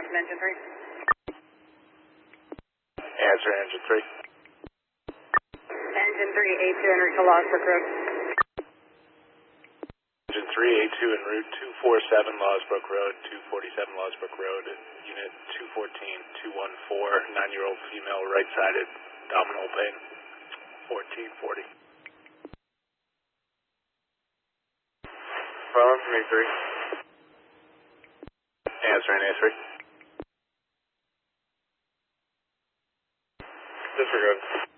from engine 3. Answer engine 3. Engine 3, A2 en route to Losbrook Road. Engine 3, A2 en route 247 Losbrook Road, 247 Losbrook Road, unit 214, 214, 9-year-old female, right-sided, abdominal pain, 1440. Follow from A3. Answering A3. Disregard.